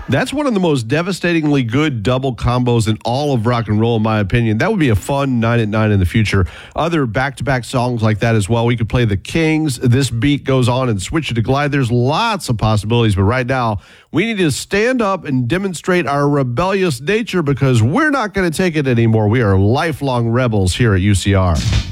That's one of the most devastatingly good double combos in all of rock and roll, in my opinion. That would be a fun 9 at 9 in the future. Other back-to-back songs like that as well. We could play The Kings, This Beat Goes On, and switch it to Glide. There's lots of possibilities, but right now, we need to stand up and demonstrate our rebellious nature because we're not going to take it anymore. We are lifelong rebels here at UCR.